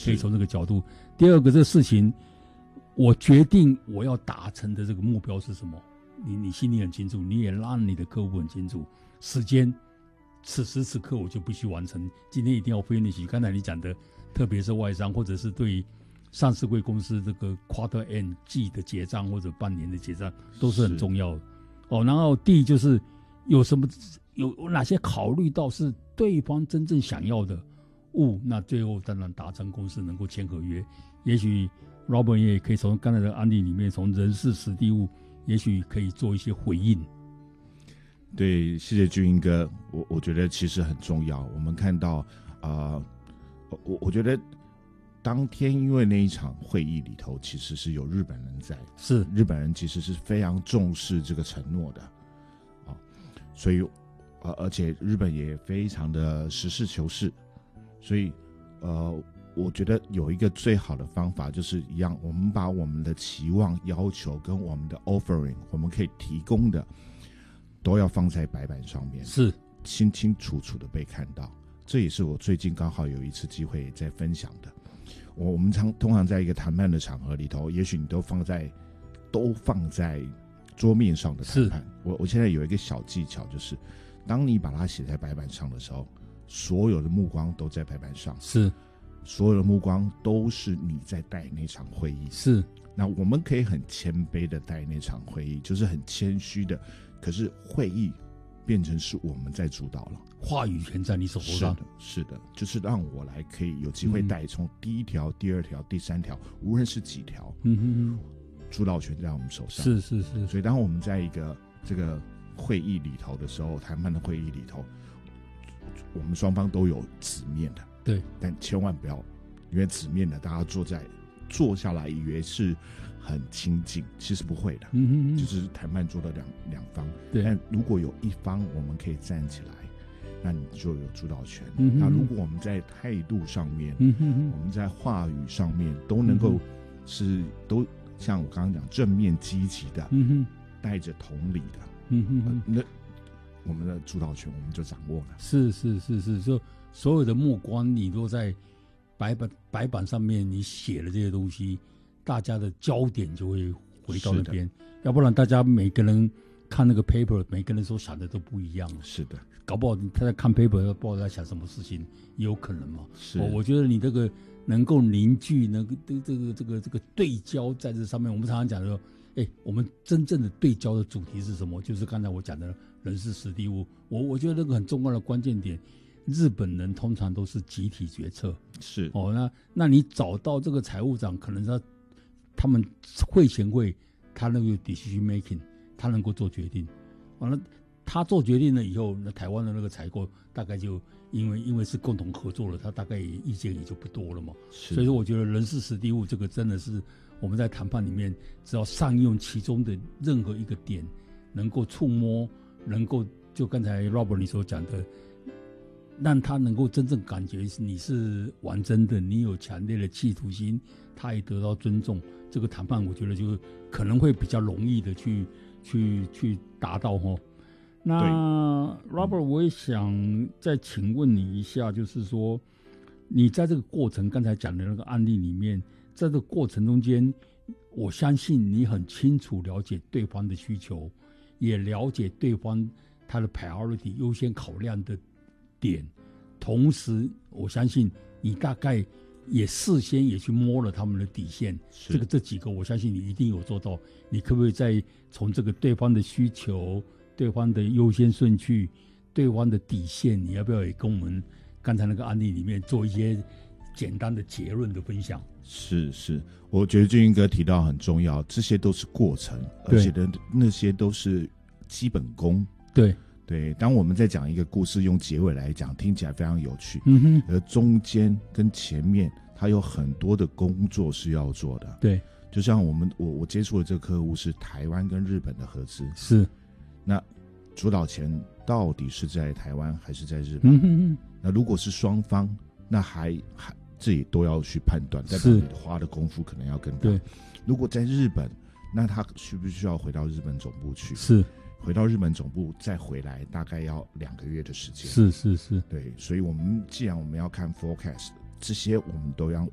可以从这个角度。第二个，这个事情我决定我要达成的这个目标是什么，你心里很清楚，你也让你的客户很清楚，时间此时此刻我就必须完成，今天一定要 finish。刚才你讲的，特别是外商或者是对上市贵公司这个 quarter end 季的结账或者半年的结账都是很重要的。然后第就是有哪些考虑到是对方真正想要的那最后当然达成共识，能够签合约。也许 Robert 也可以从刚才的案例里面，从人事实地物，也许可以做一些回应。 对，谢谢俊英哥，我觉得其实很重要。我们看到我觉得当天因为那一场会议里头其实是有日本人在， 是日本人其实是非常重视这个承诺的所以而且日本也非常的实事求是，所以我觉得有一个最好的方法就是一样，我们把我们的期望要求跟我们的 offering 我们可以提供的都要放在白板上面， 是清清楚楚的被看到。这也是我最近刚好有一次机会在分享的。我们通常在一个谈判的场合里头，也许你都放在桌面上的谈判。我现在有一个小技巧，就是当你把它写在白板上的时候，所有的目光都在白板上， 是所有的目光都是你在带那场会议。 是， 那我们可以很谦卑的带那场会议，就是很谦虚的，可是会议变成是我们在主导了， 话语权在你手上。 是的，就是让我来可以有机会带从第一条、第二条、第三条，无论是几条，主导权在我们手上。 是。 所以当我们在一个这个会议里头的时候，谈判的会议里头，我们双方都有纸面的， 对， 但千万不要因为纸面的大家坐下来以为是很亲近，其实不会的，就是谈判桌的两方。 对， 但如果有一方我们可以站起来，那你就有主导权。那如果我们在态度上面，我们在话语上面都能够都像我刚刚讲正面积极的，带着同理的，那我们的主导权我们就掌握了。 是，就所有的目光你都在白板上面，你写了这些东西，大家的焦点就会回到那边，要不然大家每个人看那个 paper， 每个人所想的都不一样。 是的， 搞不好他在看 paper， 不知道在想什么事情，也有可能嘛。 是， 我觉得你这个能够凝聚，能够这个对焦在这上面，我们常常讲说，我们真正的对焦的主题是什么？就是刚才我讲的人事实地物。我觉得那个很重要的关键点，日本人通常都是集体决策。 是那你找到这个财务长，可能他们会前会，他那个 decision making， 他能够做决定。完了，他做决定了以后，那台湾的那个采购大概就因为是共同合作了，他大概意见也就不多了嘛。所以说，我觉得人事实地物这个真的是我们在谈判里面，只要善用其中的任何一个点，能够触摸，能够就刚才 Robert 你所讲的，让他能够真正感觉你是玩真的，你有强烈的企图心，他也得到尊重，这个谈判我觉得就可能会比较容易的去达到那 Robert 我也想再请问你一下，就是说你在这个过程刚才讲的那个案例里面，在这个过程中间，我相信你很清楚了解对方的需求，也了解对方他的 priority 优先考量的点，同时我相信你大概也事先也去摸了他们的底线，这几个我相信你一定有做到。你可不可以再从这个对方的需求、对方的优先顺序、对方的底线，你要不要也跟我们刚才那个案例里面做一些简单的结论的分享？ 是，我觉得俊英哥提到很重要，这些都是过程，而且那些都是基本功。对，当我们在讲一个故事，用结尾来讲，听起来非常有趣。而中间跟前面，它有很多的工作是要做的。 对， 就像我接触的这个客户是台湾跟日本的合资， 是。 那主导权到底是在台湾还是在日本？那如果是双方，那还自己都要去判断，代表你花的功夫可能要更大。 对， 如果在日本，那他需不需要回到日本总部去？ 是。 回到日本总部再回来，大概要2个月的时间。 是。 对，所以既然我们要看 forecast， 这些我们都要